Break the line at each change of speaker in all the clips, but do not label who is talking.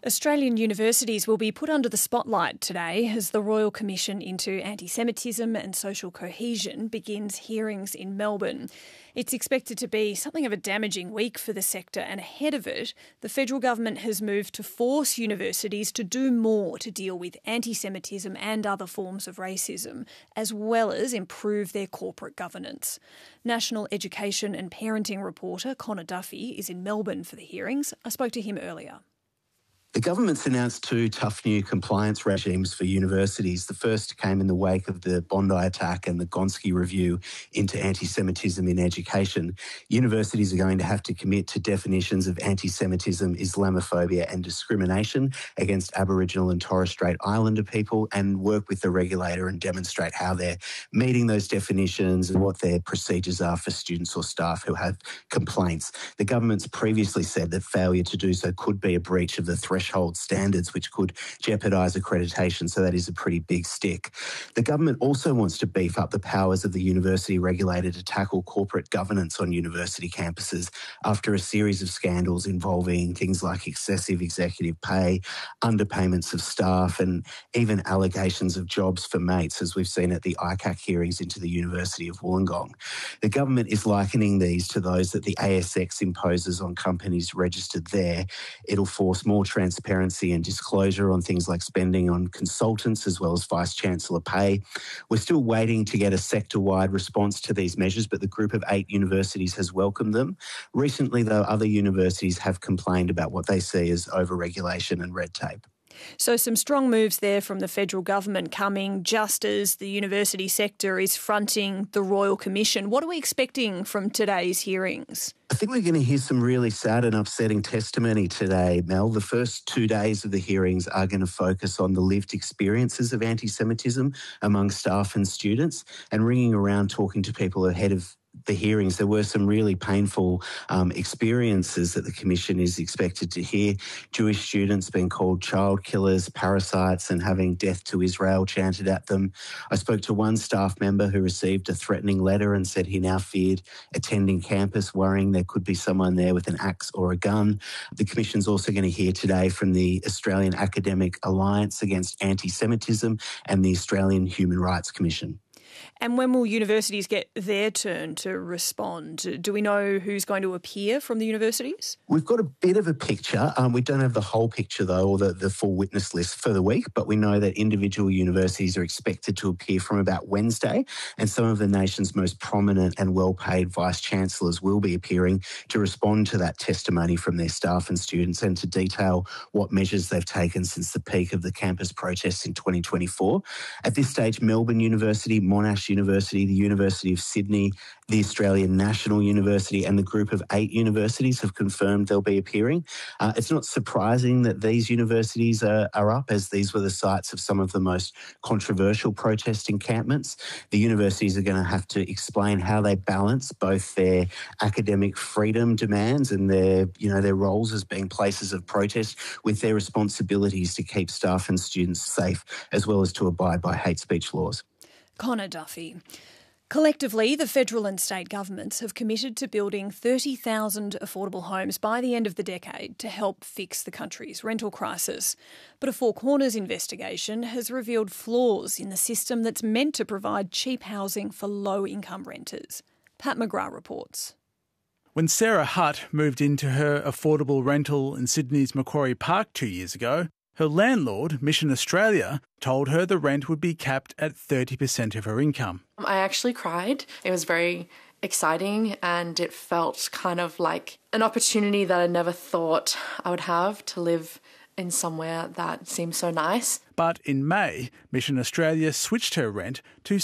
Australian universities will be put under the spotlight today as the Royal Commission into Anti-Semitism and Social Cohesion begins hearings in Melbourne. It's expected to be something of a damaging week for the sector, and ahead of it, the federal government has moved to force universities to do more to deal with anti-Semitism and other forms of racism, as well as improve their corporate governance. National Education and Parenting reporter Connor Duffy is in Melbourne for the hearings. I spoke to him earlier.
The government's announced two tough new compliance regimes for universities. The first came in the wake of the Bondi attack and the Gonski review into anti-Semitism in education. Universities are going to have to commit to definitions of anti-Semitism, Islamophobia and discrimination against Aboriginal and Torres Strait Islander people, and work with the regulator and demonstrate how they're meeting those definitions and what their procedures are for students or staff who have complaints. The government's previously said that failure to do so could be a breach of the threshold standards, which could jeopardise accreditation, so that is a pretty big stick. The government also wants to beef up the powers of the university regulator to tackle corporate governance on university campuses after a series of scandals involving things like excessive executive pay, underpayments of staff, and even allegations of jobs for mates, as we've seen at the ICAC hearings into the University of Wollongong. The government is likening these to those that the ASX imposes on companies registered there. It'll force more transparency and disclosure on things like spending on consultants as well as Vice-Chancellor pay. We're still waiting to get a sector-wide response to these measures, but the group of 8 universities has welcomed them. Recently, though, other universities have complained about what they see as over-regulation and red tape.
So some strong moves there from the federal government coming just as the university sector is fronting the Royal Commission. What are we expecting from today's hearings?
I think we're going to hear some really sad and upsetting testimony today, Mel. The first 2 days of the hearings are going to focus on the lived experiences of anti-Semitism among staff and students, and ringing around talking to people ahead of the hearings, there were some really painful experiences that the Commission is expected to hear. Jewish students being called child killers, parasites, and having death to Israel chanted at them. I spoke to one staff member who received a threatening letter and said he now feared attending campus, worrying there could be someone there with an axe or a gun. The Commission's also going to hear today from the Australian Academic Alliance Against Anti-Semitism and the Australian Human Rights Commission.
And when will universities get their turn to respond? Do we know who's going to appear from the universities?
We've got a bit of a picture. We don't have the whole picture, though, or the full witness list for the week, but we know that individual universities are expected to appear from about Wednesday, and some of the nation's most prominent and well-paid vice-chancellors will be appearing to respond to that testimony from their staff and students and to detail what measures they've taken since the peak of the campus protests in 2024. At this stage, Melbourne University, Monash University, the University of Sydney, the Australian National University and the group of 8 universities have confirmed they'll be appearing. It's not surprising that these universities are up, as these were the sites of some of the most controversial protest encampments. The universities are going to have to explain how they balance both their academic freedom demands and their roles as being places of protest with their responsibilities to keep staff and students safe, as well as to abide by hate speech laws.
Connor Duffy. Collectively, the federal and state governments have committed to building 30,000 affordable homes by the end of the decade to help fix the country's rental crisis. But a Four Corners investigation has revealed flaws in the system that's meant to provide cheap housing for low-income renters. Pat McGrath reports.
When Sarah Hutt moved into her affordable rental in Sydney's Macquarie Park 2 years ago, her landlord, Mission Australia, told her the rent would be capped at 30% of her income.
I actually cried. It was very exciting and it felt kind of like an opportunity that I never thought I would have to live in somewhere that seems so nice.
But in May, Mission Australia switched her rent to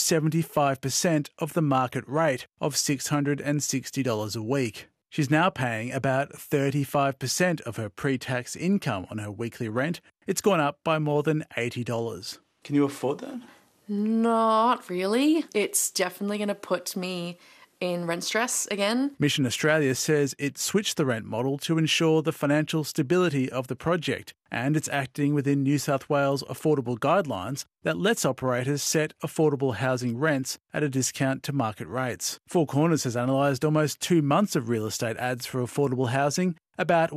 75% of the market rate of $660 a week. She's now paying about 35% of her pre-tax income on her weekly rent. It's gone up by more than $80. Can you afford that?
Not really. It's definitely going to put me in rent stress again.
Mission Australia says it switched the rent model to ensure the financial stability of the project, and it's acting within New South Wales affordable guidelines that lets operators set affordable housing rents at a discount to market rates. Four Corners has analysed almost 2 months of real estate ads for affordable housing, about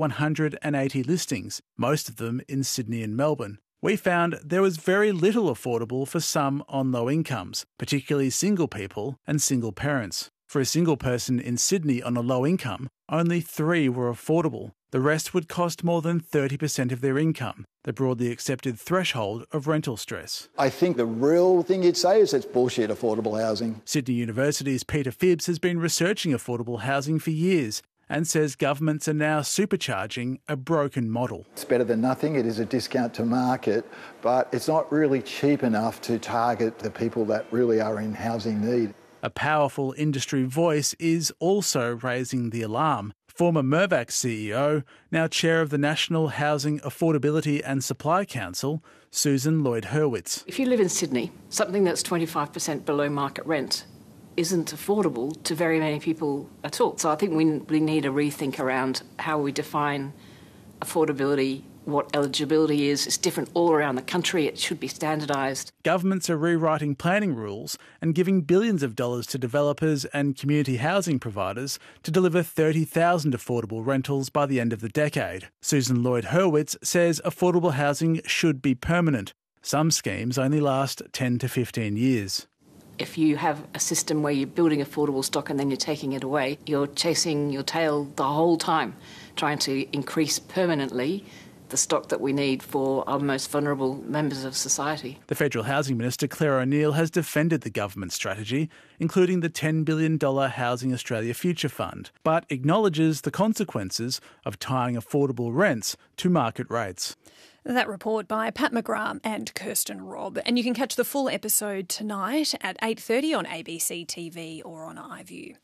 180 listings, most of them in Sydney and Melbourne. We found there was very little affordable for some on low incomes, particularly single people and single parents. For a single person in Sydney on a low income, only 3 were affordable. The rest would cost more than 30% of their income, the broadly accepted threshold of rental stress.
I think the real thing you'd say is it's bullshit affordable housing.
Sydney University's Peter Phibbs has been researching affordable housing for years and says governments are now supercharging a broken model.
It's better than nothing. It is a discount to market, but it's not really cheap enough to target the people that really are in housing need.
A powerful industry voice is also raising the alarm. Former Mirvac CEO, now chair of the National Housing Affordability and Supply Council, Susan Lloyd-Hurwitz.
If you live in Sydney, something that's 25% below market rent isn't affordable to very many people at all. So I think we need a rethink around how we define affordability, what eligibility is. It's different all around the country. It should be standardised.
Governments are rewriting planning rules and giving billions of dollars to developers and community housing providers to deliver 30,000 affordable rentals by the end of the decade. Susan Lloyd-Hurwitz says affordable housing should be permanent. Some schemes only last 10 to 15 years.
If you have a system where you're building affordable stock and then you're taking it away, you're chasing your tail the whole time, trying to increase permanently the stock that we need for our most vulnerable members of society.
The Federal Housing Minister, Claire O'Neill, has defended the government strategy, including the $10 billion Housing Australia Future Fund, but acknowledges the consequences of tying affordable rents to market rates.
That report by Pat McGrath and Kirsten Robb. And you can catch the full episode tonight at 8:30 on ABC TV or on iView.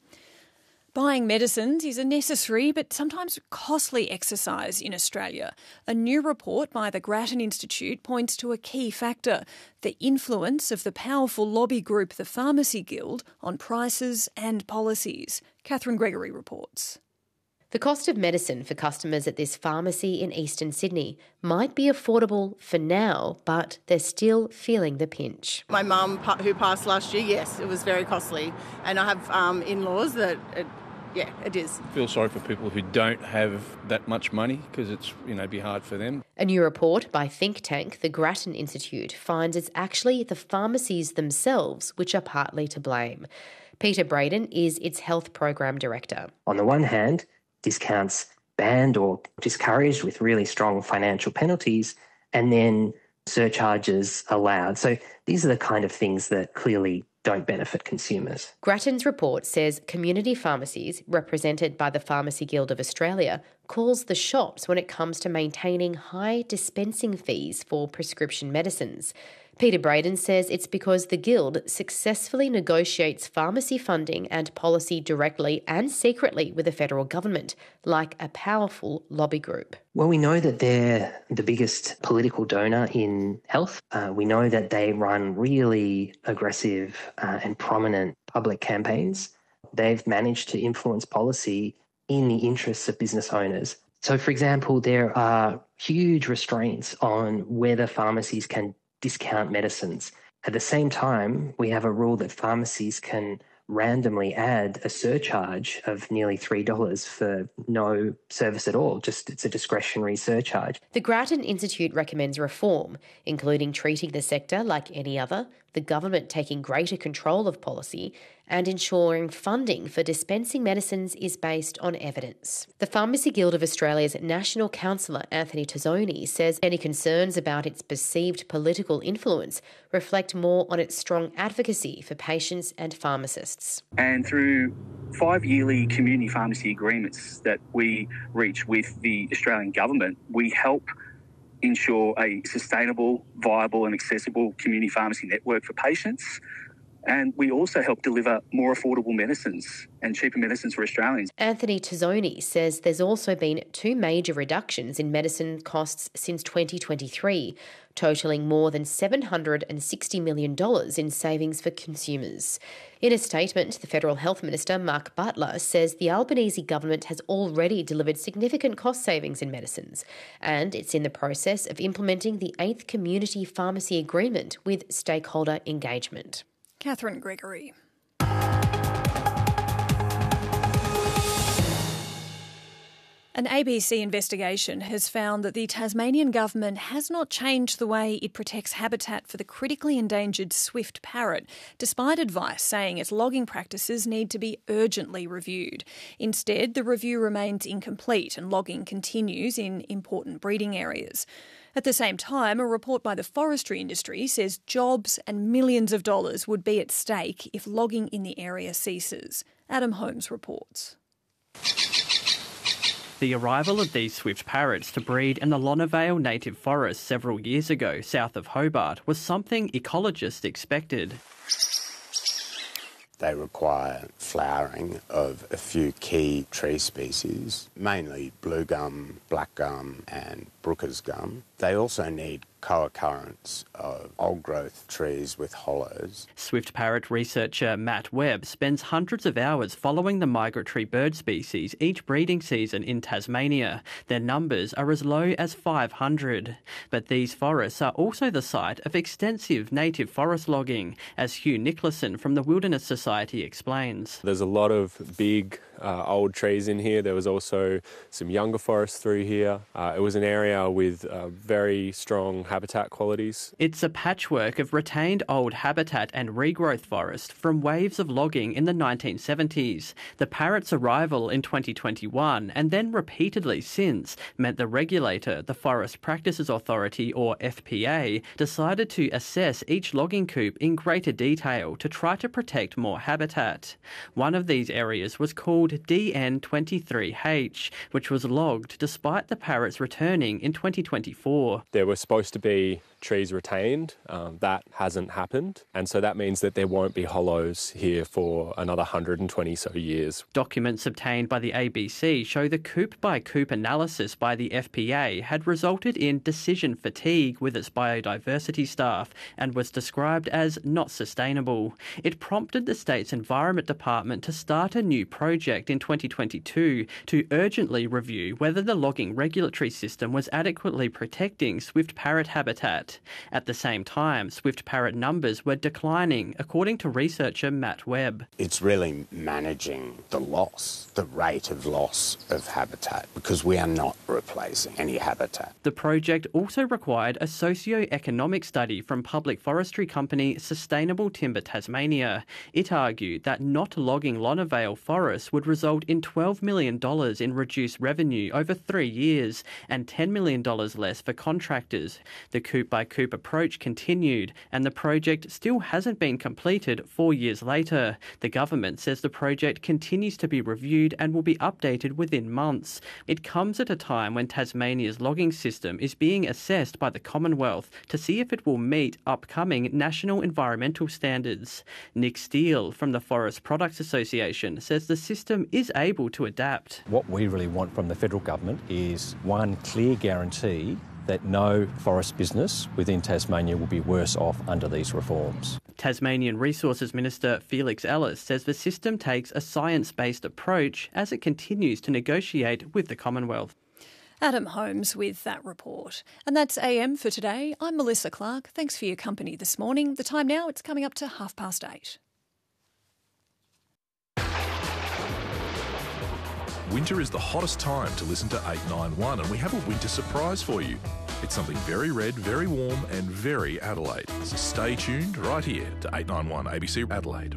Buying medicines is a necessary but sometimes costly exercise in Australia. A new report by the Grattan Institute points to a key factor, the influence of the powerful lobby group, the Pharmacy Guild, on prices and policies. Catherine Gregory reports.
The cost of medicine for customers at this pharmacy in eastern Sydney might be affordable for now, but they're still feeling the pinch.
My mum, who passed last year, yes, it was very costly. And I have in-laws that, it is.
I feel sorry for people who don't have that much money because it's, be hard for them.
A new report by think tank, the Grattan Institute, finds it's actually the pharmacies themselves which are partly to blame. Peter Braden is its health program director.
On the one hand, discounts banned or discouraged with really strong financial penalties, and then surcharges allowed. So these are the kind of things that clearly don't benefit consumers.
Grattan's report says community pharmacies, represented by the Pharmacy Guild of Australia, calls the shots when it comes to maintaining high dispensing fees for prescription medicines. Peter Braden says it's because the Guild successfully negotiates pharmacy funding and policy directly and secretly with the federal government, like a powerful lobby group.
Well, we know that they're the biggest political donor in health. We know that they run really aggressive and prominent public campaigns. They've managed to influence policy in the interests of business owners. So, for example, there are huge restraints on whether pharmacies can discount medicines. At the same time, we have a rule that pharmacies can randomly add a surcharge of nearly $3 for no service at all. It's a discretionary surcharge.
The Grattan Institute recommends reform, including treating the sector like any other, the government taking greater control of policy, and ensuring funding for dispensing medicines is based on evidence. The Pharmacy Guild of Australia's National Councillor Anthony Tazzoni says any concerns about its perceived political influence reflect more on its strong advocacy for patients and pharmacists.
And through 5 yearly community pharmacy agreements that we reach with the Australian government, we help ensure a sustainable, viable and accessible community pharmacy network for patients. And we also help deliver more affordable medicines and cheaper medicines for Australians.
Anthony Tazzoni says there's also been 2 major reductions in medicine costs since 2023, totalling more than $760 million in savings for consumers. In a statement, the Federal Health Minister, Mark Butler, says the Albanese government has already delivered significant cost savings in medicines, and it's in the process of implementing the 8th Community Pharmacy Agreement with stakeholder engagement.
Catherine Gregory. An ABC investigation has found that the Tasmanian government has not changed the way it protects habitat for the critically endangered swift parrot, despite advice saying its logging practices need to be urgently reviewed. Instead, the review remains incomplete and logging continues in important breeding areas. At the same time, a report by the forestry industry says jobs and millions of dollars would be at stake if logging in the area ceases. Adam Holmes reports.
The arrival of these swift parrots to breed in the Lonavale Native Forest several years ago south of Hobart was something ecologists expected.
They require flowering of a few key tree species, mainly blue gum, black gum and Brooker's gum. They also need co-occurrence of old-growth trees with hollows.
Swift parrot researcher Matt Webb spends hundreds of hours following the migratory bird species each breeding season in Tasmania. Their numbers are as low as 500. But these forests are also the site of extensive native forest logging, as Hugh Nicholson from the Wilderness Society explains.
There's a lot of big old trees in here. There was also some younger forests through here. It was an area with very strong habitat qualities.
It's a patchwork of retained old habitat and regrowth forest from waves of logging in the 1970s. The parrot's arrival in 2021 and then repeatedly since meant the regulator, the Forest Practices Authority or FPA, decided to assess each logging coupe in greater detail to try to protect more habitat. One of these areas was called DN23H, which was logged despite the parrots returning in 2024.
There were supposed to be trees retained. That hasn't happened. And so that means that there won't be hollows here for another 120 so years.
Documents obtained by the ABC show the coupe-by-coupe analysis by the FPA had resulted in decision fatigue with its biodiversity staff and was described as not sustainable. It prompted the state's Environment Department to start a new project in 2022 to urgently review whether the logging regulatory system was adequately protecting swift parrot habitat. At the same time, swift parrot numbers were declining, according to researcher Matt Webb.
It's really managing the loss, the rate of loss of habitat, because we are not replacing any habitat.
The project also required a socio-economic study from public forestry company Sustainable Timber Tasmania. It argued that not logging Lonavale forests would result in $12 million in reduced revenue over 3 years and $10 million less for contractors. The coupe-by-coupe approach continued, and the project still hasn't been completed 4 years later. The government says the project continues to be reviewed and will be updated within months. It comes at a time when Tasmania's logging system is being assessed by the Commonwealth to see if it will meet upcoming national environmental standards. Nick Steele from the Forest Products Association says the system is able to adapt.
What we really want from the federal government is one clear guarantee that no forest business within Tasmania will be worse off under these reforms.
Tasmanian Resources Minister Felix Ellis says the system takes a science-based approach as it continues to negotiate with the Commonwealth.
Adam Holmes with that report. And that's AM for today. I'm Melissa Clark. Thanks for your company this morning. The time now, it's coming up to 8:30.
Winter is the hottest time to listen to 891, and we have a winter surprise for you. It's something very red, very warm and very Adelaide. So stay tuned right here to 891 ABC Adelaide.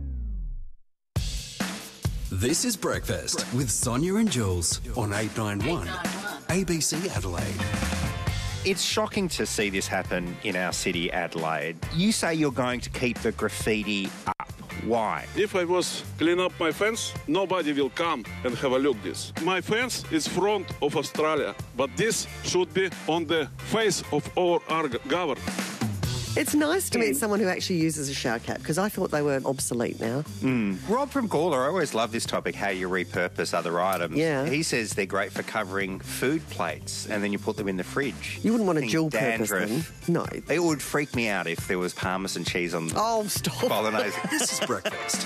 This is Breakfast with Sonia and Jules on 891 ABC Adelaide.
It's shocking to see this happen in our city, Adelaide. You say you're going to keep the graffiti up. Why?
If I was clean up my fence, nobody will come and have a look at this. My fence is front of Australia, but this should be on the face of our government.
It's nice to meet someone who actually uses a shower cap, because I thought they were obsolete now.
Rob from Gawler, I always love this topic, how you repurpose other items.
Yeah.
He says they're great for covering food plates and then you put them in the fridge.
You wouldn't want to dual purpose them. No.
It would freak me out if there was Parmesan cheese on
stop.
bolognese.
This is breakfast.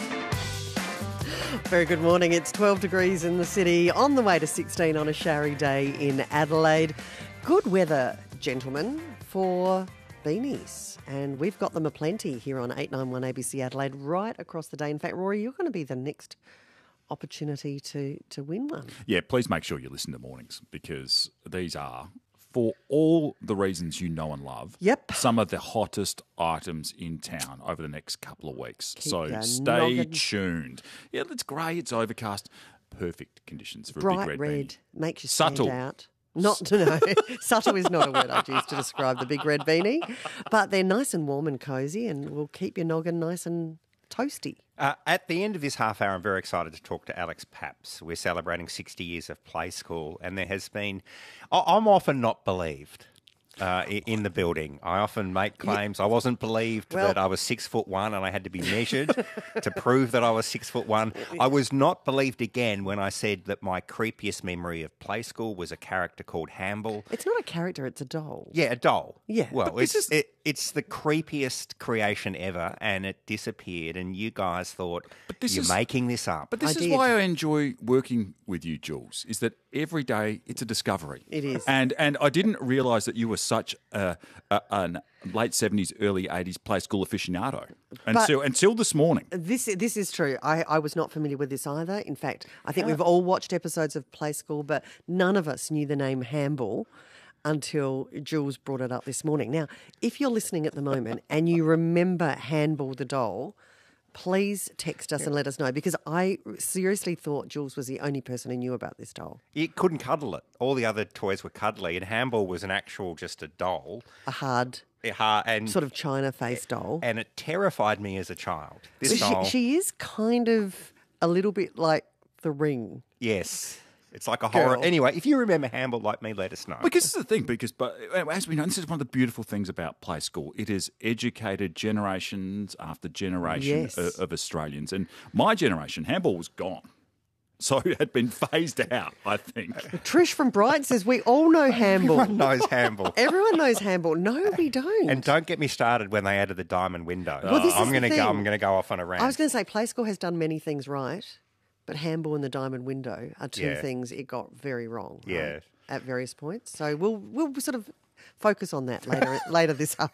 Very good morning. It's 12 degrees in the city, on the way to 16 on a showery day in Adelaide. Good weather, gentlemen, for beanies. And we've got them aplenty here on 891 ABC Adelaide right across the day. In fact, Rory, you're going to be the next opportunity to win one.
Yeah, please make sure you listen to mornings, because these are, for all the reasons you know and love, some of the hottest items in town over the next couple of weeks. So stay tuned. Yeah, it's grey, it's overcast. Perfect conditions for a big red
red
beanie.
Makes you stand out. Subtle is not a word I'd use to describe the big red beanie. But they're nice and warm and cosy and will keep your noggin nice and toasty.
At the end of this half hour, I'm very excited to talk to Alex Paps. We're celebrating 60 years of Play School, and there has been... I'm often not believed in the building. I often make claims. I wasn't believed that I was 6'1" and I had to be measured to prove that I was 6'1". I was not believed again when I said that my creepiest memory of Play School was a character called Hamble.
It's not a character, it's a doll.
Yeah, a doll.
Yeah.
Well, it's the creepiest creation ever, and it disappeared, and you guys thought you're making this up.
But this is why I enjoy working with you, Jules, is that every day it's a discovery.
It is.
And I didn't realise that you were such a late 70s, early 80s Play School aficionado until this morning.
This is true. I was not familiar with this either. In fact, I think we've all watched episodes of Play School, but none of us knew the name Hamble until Jules brought it up this morning. Now, if you're listening at the moment and you remember Handball the doll, please text us and let us know, because I seriously thought Jules was the only person who knew about this doll.
You couldn't cuddle it. All the other toys were cuddly, and Handball was just a doll.
A hard
and
sort of China-faced doll.
And it terrified me as a child. This
doll... She is kind of a little bit like The Ring.
Yes. It's like a horror. Anyway, if you remember Hamble like me, let us know.
Because this is the thing, but as we know, this is one of the beautiful things about Play School. It has educated generations after generation of Australians. And my generation, handball was gone. So it had been phased out, I think.
Trish from Brighton says, we all know handball.
Everyone knows handball.
Everyone knows handball. No, we don't.
And don't get me started when they added the diamond window.
Well,
I'm going to go off on a rant.
I was going to say, Play School has done many things right, but handball and the diamond window are two things it got very wrong.
Yeah.
At various points. So we'll sort of focus on that later this half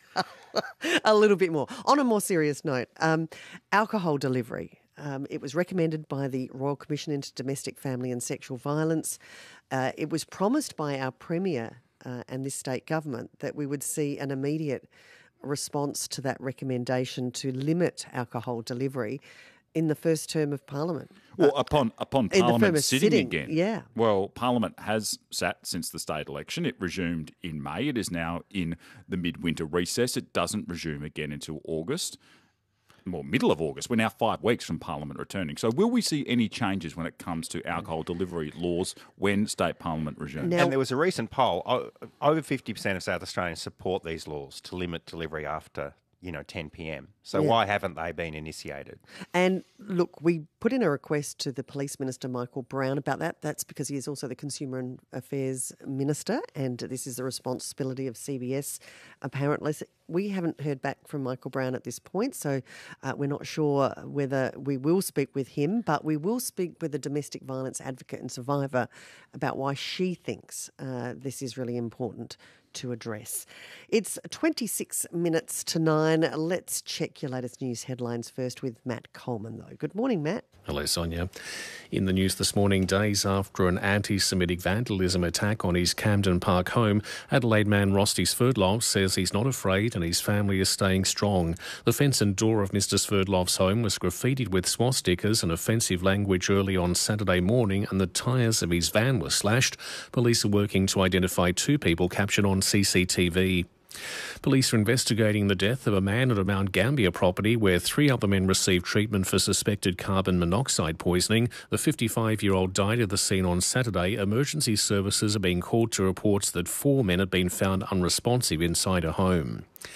a little bit more. On a more serious note, alcohol delivery. It was recommended by the Royal Commission into Domestic, Family and Sexual Violence. It was promised by our Premier and this state government that we would see an immediate response to that recommendation to limit alcohol delivery in the first term of Parliament.
Well, upon Parliament sitting again.
Yeah.
Well, Parliament has sat since the state election. It resumed in May. It is now in the midwinter recess. It doesn't resume again until August. Well, middle of August. We're now 5 weeks from Parliament returning. So will we see any changes when it comes to alcohol delivery laws when state Parliament resumes?
And there was a recent poll. Over 50% of South Australians support these laws to limit delivery after 10 p.m. So why haven't they been initiated?
And look, we put in a request to the Police Minister, Michael Brown, about that. That's because he is also the Consumer Affairs Minister, and this is the responsibility of CBS, apparently. We haven't heard back from Michael Brown at this point, so we're not sure whether we will speak with him, but we will speak with a domestic violence advocate and survivor about why she thinks this is really important to address. It's 26 minutes to 9. Let's check your latest news headlines first with Matt Coleman, though. Good morning, Matt.
Hello, Sonia. In the news this morning, days after an anti-Semitic vandalism attack on his Camden Park home, Adelaide man Rusty Sverdlov says he's not afraid and his family is staying strong. The fence and door of Mr Sverdlov's home was graffitied with swastikas and offensive language early on Saturday morning, and the tyres of his van were slashed. Police are working to identify 2 people captured on CCTV. Police are investigating the death of a man at a Mount Gambier property where 3 other men received treatment for suspected carbon monoxide poisoning. The 55-year-old died at the scene on Saturday. Emergency services are being called to reports that 4 men had been found unresponsive inside a home.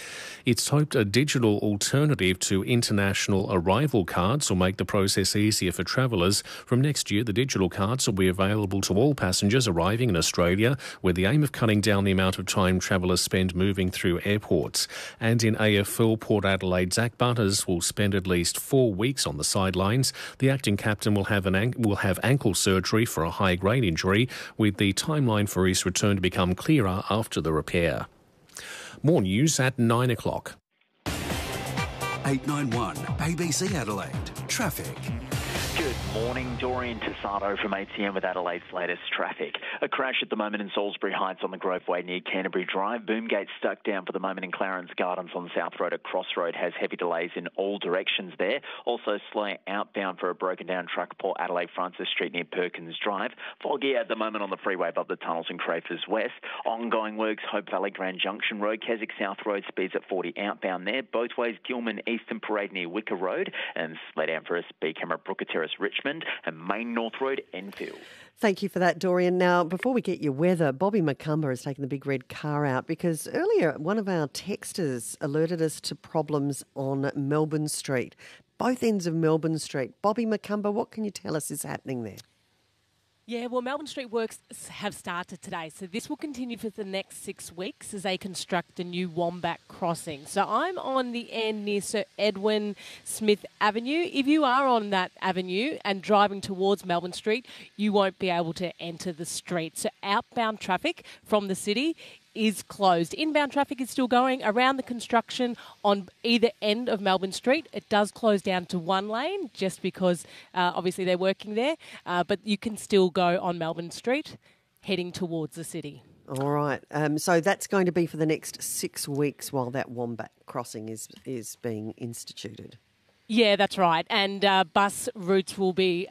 It's hoped a digital alternative to international arrival cards will make the process easier for travellers. From next year, the digital cards will be available to all passengers arriving in Australia, with the aim of cutting down the amount of time travellers spend moving through airports. And in AFL, Port Adelaide, Zach Butters will spend at least 4 weeks on the sidelines. The acting captain will have ankle surgery for a high-grade injury, with the timeline for his return to become clearer after the repair. More news at 9 o'clock.
891 ABC Adelaide. Traffic.
Good morning, Dorian Tassado from ATM with Adelaide's latest traffic. A crash at the moment in Salisbury Heights on the Groveway near Canterbury Drive. Boomgate stuck down for the moment in Clarence Gardens on South Road at Crossroad has heavy delays in all directions there. Also slow outbound for a broken down truck Port Adelaide Francis Street near Perkins Drive. Foggy at the moment on the freeway above the tunnels in Crafers West. Ongoing works Hope Valley Grand Junction Road. Keswick South Road speeds at 40 outbound there. Both ways Gilman Eastern Parade near Wicker Road and slow down for a speed camera Brooker Terrace Richmond and Main North Road Enfield.
Thank you for that, Dorian. Now, before we get your weather, Bobby McCumber has taken the big red car out because earlier one of our texters alerted us to problems on Melbourne Street, both ends of Melbourne Street. Bobby McCumber, what can you tell us is happening there?
Yeah, well, Melbourne Street works have started today, so this will continue for the next 6 weeks as they construct a new Wombat crossing. So I'm on the end near Sir Edwin Smith Avenue. If you are on that avenue and driving towards Melbourne Street, you won't be able to enter the street. So outbound traffic from the city is closed. Inbound traffic is still going around the construction on either end of Melbourne Street. It does close down to one lane just because obviously they're working there, but you can still go on Melbourne Street heading towards the city.
All right. So that's going to be for the next 6 weeks while that Wombat crossing is being instituted.
Yeah, that's right. And bus routes will be...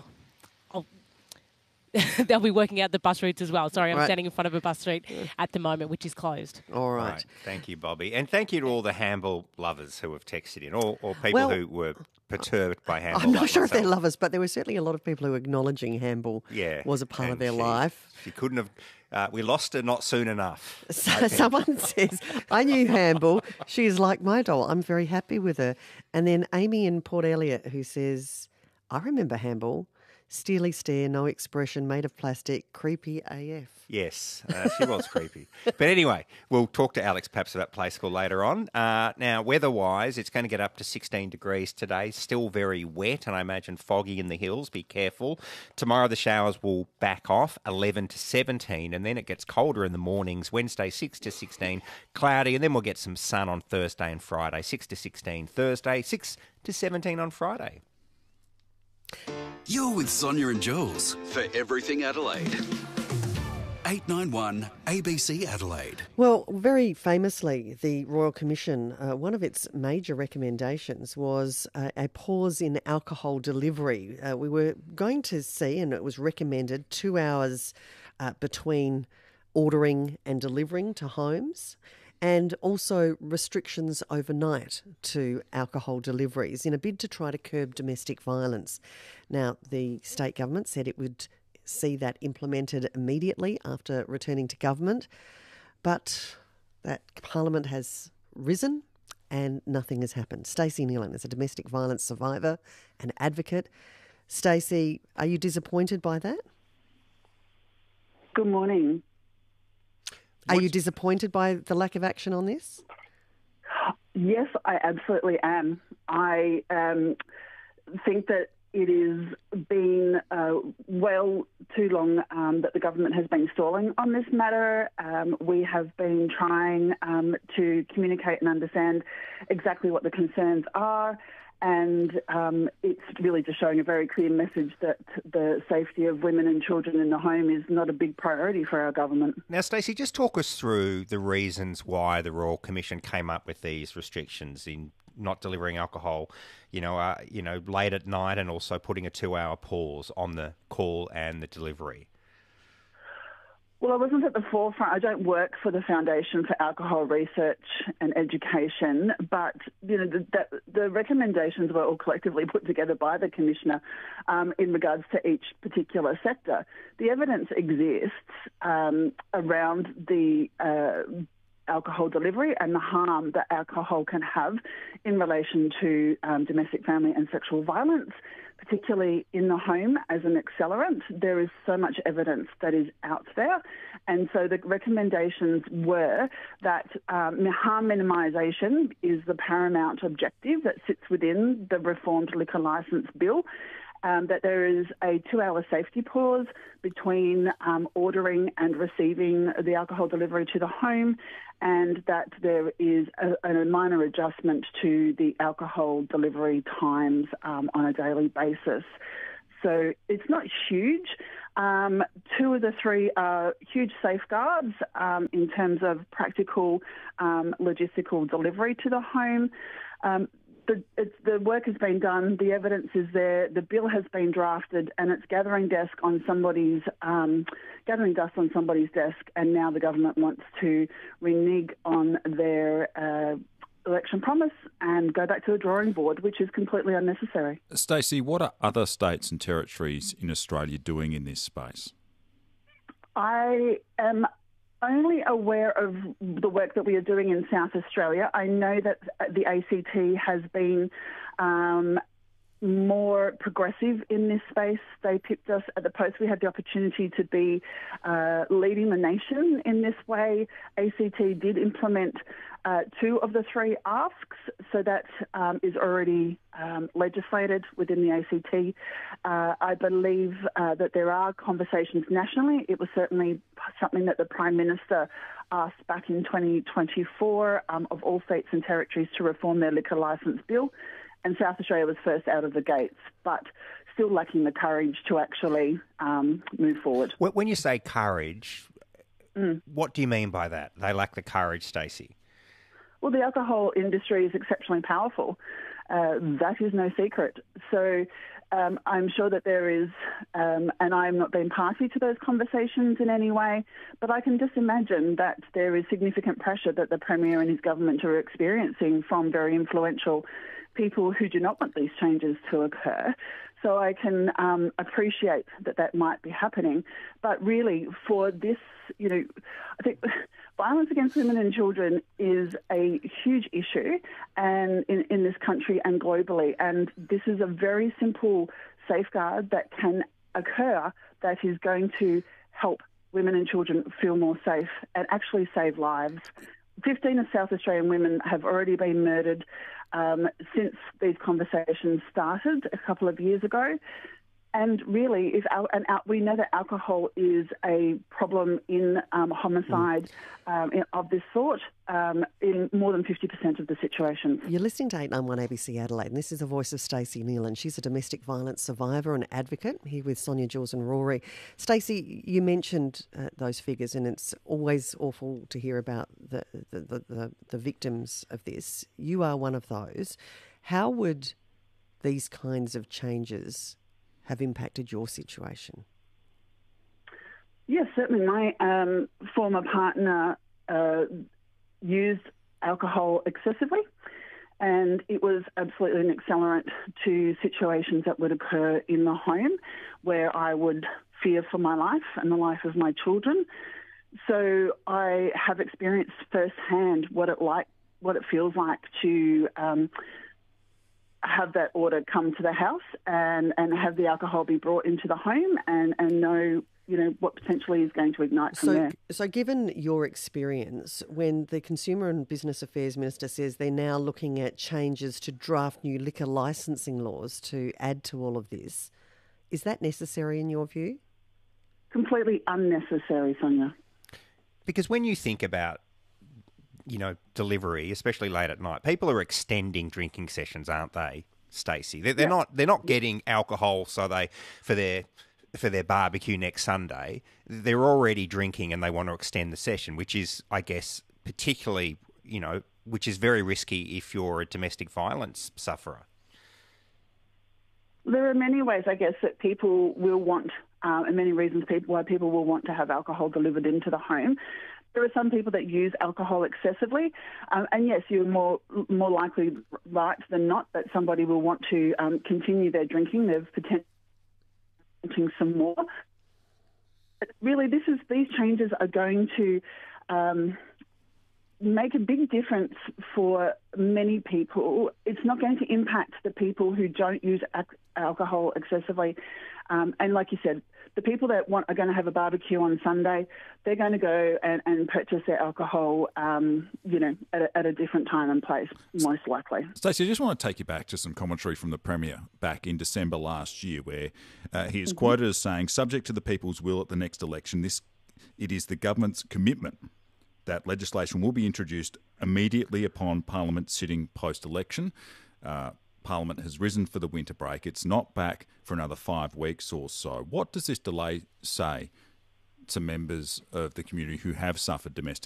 they'll be working out the bus routes as well. Sorry, I'm standing in front of a bus route at the moment, which is closed.
All right.
Thank you, Bobby. And thank you to all the handball lovers who have texted in, or people who were perturbed by handball.
I'm not sure if they're lovers, but there were certainly a lot of people who were acknowledging handball was a part of their life.
She couldn't have... we lost her not soon enough.
Someone says, I knew handball. She is like my doll. I'm very happy with her. And then Amy in Port Elliot who says, I remember handball. Steely stare, no expression, made of plastic, creepy AF.
Yes, she was creepy. But anyway, we'll talk to Alex Paps about Play School later on. Now, weather-wise, it's going to get up to 16 degrees today. Still very wet and I imagine foggy in the hills. Be careful. Tomorrow the showers will back off, 11 to 17, and then it gets colder in the mornings. Wednesday, 6 to 16, cloudy, and then we'll get some sun on Thursday and Friday. 6 to 16 Thursday, 6 to 17 on Friday.
You're with Sonia and Jules for Everything Adelaide. 891 ABC Adelaide.
Well, very famously, the Royal Commission, one of its major recommendations was a pause in alcohol delivery. We were going to see, and it was recommended, 2 hours between ordering and delivering to homes, and also restrictions overnight to alcohol deliveries in a bid to try to curb domestic violence. Now, the state government said it would see that implemented immediately after returning to government, but that Parliament has risen and nothing has happened. Stacey Nealon is a domestic violence survivor and advocate. Stacey, are you disappointed by that?
Good morning.
Are you disappointed by the lack of action on this?
Yes, I absolutely am. I think that it has been well too long that the government has been stalling on this matter. We have been trying to communicate and understand exactly what the concerns are. And it's really just showing a very clear message that the safety of women and children in the home is not a big priority for our government.
Now, Stacey, just talk us through the reasons why the Royal Commission came up with these restrictions in not delivering alcohol, late at night, and also putting a 2-hour pause on the call and the delivery.
Well, I wasn't at the forefront. I don't work for the Foundation for Alcohol Research and Education, but the recommendations were all collectively put together by the Commissioner in regards to each particular sector. The evidence exists around the alcohol delivery and the harm that alcohol can have in relation to domestic, family and sexual violence, particularly in the home as an accelerant. There is so much evidence that is out there. And so the recommendations were that harm minimisation is the paramount objective that sits within the reformed liquor licence bill. That there is a 2-hour safety pause between ordering and receiving the alcohol delivery to the home, and that there is a minor adjustment to the alcohol delivery times on a daily basis. So it's not huge. 2 of the 3 are huge safeguards in terms of practical logistical delivery to the home. The work has been done, the evidence is there, the bill has been drafted, and it's gathering dust on somebody's desk, and now the government wants to renege on their election promise and go back to the drawing board, which is completely unnecessary.
Stacey, what are other states and territories in Australia doing in this space?
I am only aware of the work that we are doing in South Australia. I know that the ACT has been more progressive in this space. They picked us at the post. We had the opportunity to be leading the nation in this way. ACT did implement 2 of the 3 asks, so that is already legislated within the ACT. I believe that there are conversations nationally. It was certainly something that the Prime Minister asked back in 2024 of all states and territories to reform their liquor licence bill. And South Australia was first out of the gates, but still lacking the courage to actually move forward.
When you say courage, what do you mean by that? They lack the courage, Stacey?
Well, the alcohol industry is exceptionally powerful. That is no secret. So I'm sure that there is, and I'm not being party to those conversations in any way, but I can just imagine that there is significant pressure that the Premier and his government are experiencing from very influential people who do not want these changes to occur. So I can appreciate that might be happening. But really, for this, I think violence against women and children is a huge issue and in this country and globally. And this is a very simple safeguard that can occur that is going to help women and children feel more safe and actually save lives. 15 of South Australian women have already been murdered since these conversations started a couple of years ago. And really, we know that alcohol is a problem in homicide of this sort in more than 50% of the situations.
You're listening to 891 ABC Adelaide, and this is the voice of Stacey Nealon. She's a domestic violence survivor and advocate, here with Sonia, Jules and Rory. Stacey, you mentioned those figures, and it's always awful to hear about the victims of this. You are one of those. How would these kinds of changes have impacted your situation?
Yes, certainly. My former partner used alcohol excessively, and it was absolutely an accelerant to situations that would occur in the home where I would fear for my life and the life of my children. So I have experienced firsthand what it feels like to have that order come to the house and have the alcohol be brought into the home and know, what potentially is going to ignite from there.
So given your experience, when the Consumer and Business Affairs Minister says they're now looking at changes to draft new liquor licensing laws to add to all of this, is that necessary in your view?
Completely unnecessary, Sonia.
Because when you think about delivery, especially late at night, people are extending drinking sessions, aren't they, Stacey? They're not getting alcohol for their barbecue next Sunday. They're already drinking and they want to extend the session, which is, I guess, particularly, which is very risky if you're a domestic violence sufferer.
There are many ways, I guess, that people will want, and many reasons why people will want to have alcohol delivered into the home. There are some people that use alcohol excessively, and yes, you're more likely right than not that somebody will want to continue their drinking. They've potentially wanting some more. But really, these changes are going to make a big difference for many people. It's not going to impact the people who don't use alcohol excessively. And like you said, the people that are going to have a barbecue on Sunday, they're going to go and purchase their alcohol, at a different time and place, most likely.
Stacey, I just want to take you back to some commentary from the Premier back in December last year, where he is quoted as saying, subject to the people's will at the next election, it is the government's commitment that legislation will be introduced immediately upon Parliament sitting post-election. Parliament has risen for the winter break. It's not back for another 5 weeks or so. What does this delay say to members of the community who have suffered domestic